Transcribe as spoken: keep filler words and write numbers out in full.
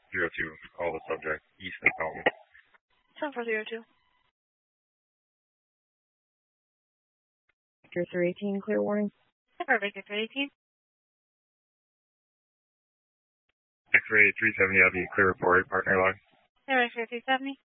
zero two, call the subject, east of Fountain. seven four zero two. Victor three eighteen, clear warning. Denver, Victor three eighteen. X-ray three seventy, I'll be clear report, partner log. Denver, Victor three seventy.